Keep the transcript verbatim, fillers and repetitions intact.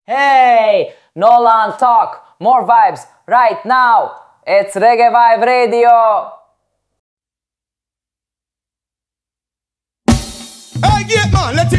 Hey, no long talk, more vibes right now. It's Reggae Vibe Radio. Hey, yeah, man, let's